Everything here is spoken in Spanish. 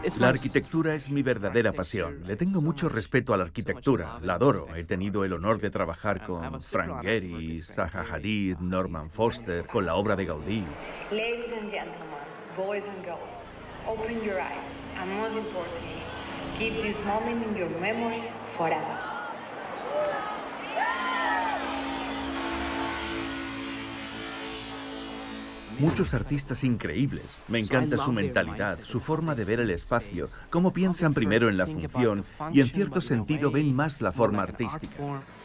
La arquitectura es mi verdadera pasión. Le tengo mucho respeto a la arquitectura. La adoro. He tenido el honor de trabajar con Frank Gehry, Zaha Hadid, Norman Foster, con la obra de Gaudí. Ladies and gentlemen, boys and girls, open your eyes. And most importantly, keep this moment in your memory forever. Muchos artistas increíbles. Me encanta su mentalidad, su forma de ver el espacio, cómo piensan primero en la función y en cierto sentido ven más la forma artística.